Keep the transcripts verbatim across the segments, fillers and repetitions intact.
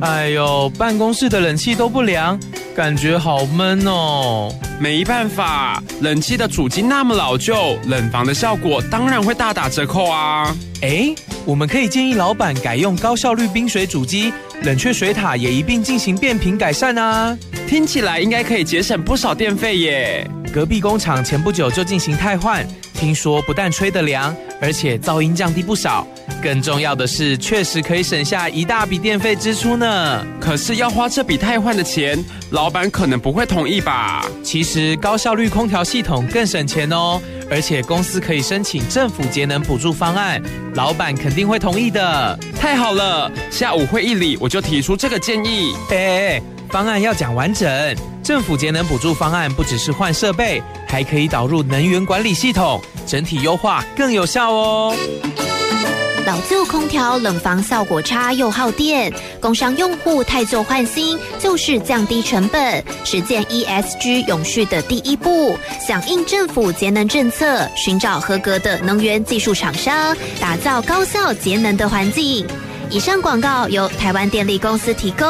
哎呦，办公室的冷气都不凉，感觉好闷哦。 没办法，冷气的主机那么老旧，冷房的效果当然会大打折扣啊。 哎，我们可以建议老板改用高效率冰水主机，冷却水塔也一并进行变频改善啊。 听起来应该可以节省不少电费耶。 隔壁工厂前不久就进行汰换，听说不但吹得凉，而且噪音降低不少。更重要的是，确实可以省下一大笔电费支出呢。 可是要花这笔汰换的钱，老板可能不会同意吧？ 其实高效率空调系统更省钱哦，而且公司可以申请政府节能补助方案，老板肯定会同意的。 太好了，下午会议里我就提出这个建议。 哎，方案要讲完整。政府节能补助方案不只是换设备，还可以导入能源管理系统，整体优化更有效哦。 老旧空调冷房效果差又耗电，工商用户汰旧换新就是降低成本、实践 E S G 永续的第一步。响应政府节能政策，寻找合格的能源技术厂商，打造高效节能的环境。以上广告由台湾电力公司提供。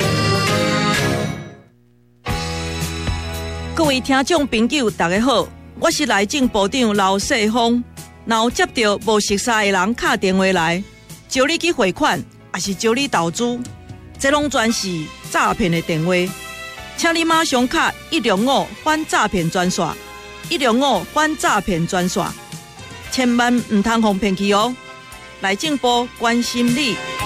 各位听众朋友，大家好，我是内政部长刘世峰。若有接到无熟悉的人打电话来，招你去汇款，还是招你投资，这拢全是诈骗的电话。请你马上卡一零五反诈骗专线，一零五反诈骗专线，千万唔通互骗去哦。内政部关心你。